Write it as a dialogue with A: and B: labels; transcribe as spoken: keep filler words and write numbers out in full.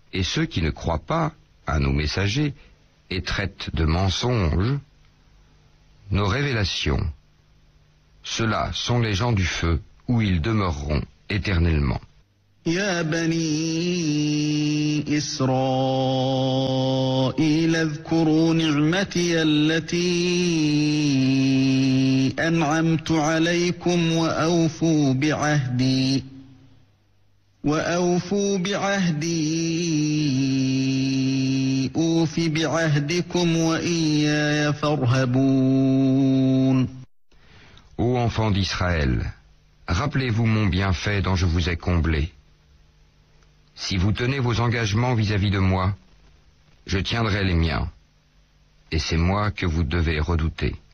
A: Et ceux qui ne croient pas à nos messagers et traitent de mensonges nos révélations, ceux-là sont les gens du feu où ils demeureront éternellement.
B: يا بني إسرائيل اذكروا نعمتي التي أنعمت عليكم وأوفوا بعهدي وأوفوا بعهدي أوف بعهدكم وإياي فارهبون.
A: Ô enfants d'Israël, rappelez-vous mon bienfait dont je vous ai comblé. Si vous tenez vos engagements vis-à-vis de moi, je tiendrai les miens, et c'est moi que vous devez redouter.